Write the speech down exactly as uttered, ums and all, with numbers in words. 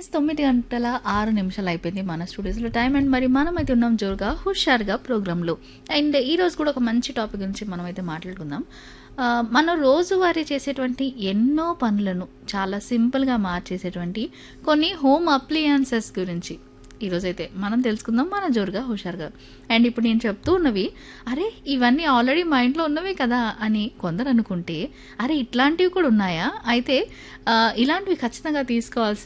తొమ్మిది గంటల ఆరు నిమిషాలు అయిపోయింది మన స్టూడియోస్లో టైం. అండ్ మరి మనమైతే ఉన్నాం జోరుగా హుషారుగా ప్రోగ్రాంలో. అండ్ ఈ రోజు కూడా ఒక మంచి టాపిక్ గురించి మనమైతే మాట్లాడుకుందాం. ఆ, మనం రోజువారీ చేసేటువంటి ఎన్నో పనులను చాలా సింపుల్గా మార్చేసేటువంటి కొన్ని హోమ్ అప్లియన్సెస్ గురించి ఈరోజైతే మనం తెలుసుకుందాం మన జోరుగా హుషారుగా. అండ్ ఇప్పుడు నేను చెప్తూ ఉన్నవి అరే ఇవన్నీ ఆల్రెడీ మా ఇంట్లో ఉన్నవి కదా అని కొందరు అనుకుంటే, అరే ఇట్లాంటివి కూడా ఉన్నాయా, అయితే ఆ, ఇలాంటివి ఖచ్చితంగా తీసుకోవాల్సిన